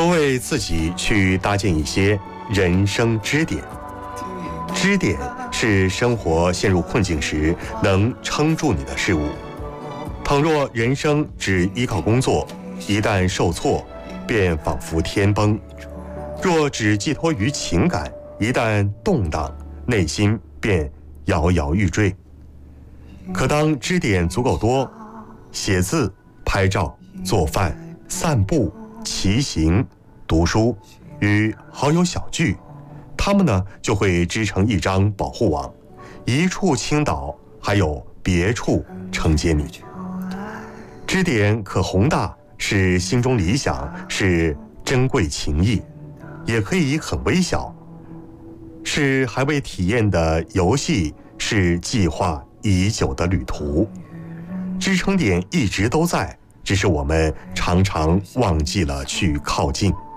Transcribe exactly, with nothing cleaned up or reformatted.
多为自己去搭建一些人生支点。支点是生活陷入困境时能撑住你的事物。倘若人生只依靠工作，一旦受挫，便仿佛天崩；若只寄托于情感，一旦动荡，内心便摇摇欲坠。可当支点足够多，写字、拍照、做饭、散步、骑行、读书，与好友小聚，他们呢就会织成一张保护网，一处倾倒，还有别处承接你。支点可宏大，是心中理想，是珍贵情谊，也可以很微小，是还未体验的游戏，是计划已久的旅途。支撑点一直都在，只是我们常常忘记了去靠近。